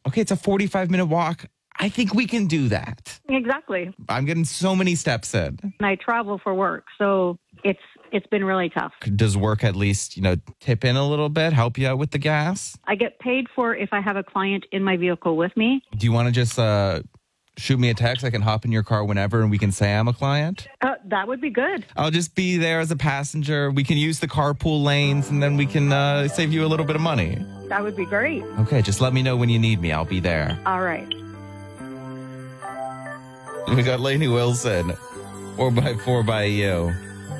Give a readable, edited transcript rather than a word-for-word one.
Okay, it's a 45-minute walk. I think we can do that. Exactly. I'm getting so many steps in. And I travel for work, so it's been really tough. Does work at least, tip in a little bit, help you out with the gas? I get paid for if I have a client in my vehicle with me. Do you want to just shoot me a text? I can hop in your car whenever and we can say I'm a client. That would be good. I'll just be there as a passenger. We can use the carpool lanes and then we can save you a little bit of money. That would be great. Okay, just let me know when you need me. I'll be there. All right. We got Lainey Wilson, 4x4 by you.